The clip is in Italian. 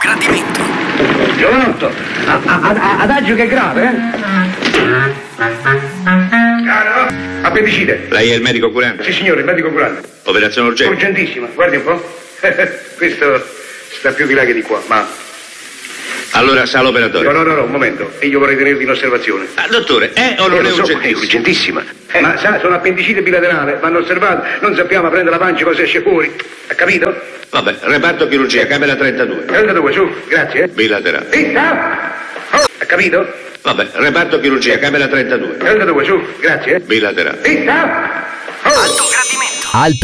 gradimento. Giovanotto, adagio che è grave, Caro, appendicite. Lei è il medico curante? Sì, signore, il medico curante. Operazione urgente? Urgentissima, guardi un po'. Questo sta più di là che di qua, ma... Allora sa l'operatorio. No, un momento. Io vorrei tenervi in osservazione. Dottore, è o non è urgentissimo? È urgentissima. Ma sa, sono appendicite bilaterale, vanno osservate. Non sappiamo prendere la pancia cosa esce fuori. Ha capito? Vabbè, reparto chirurgia, camera 32. 32, su, grazie. Bilaterale. Ha capito? Vabbè, reparto chirurgia, camera 32. 32, su, grazie. Bilaterale. Alto gradimento. Alto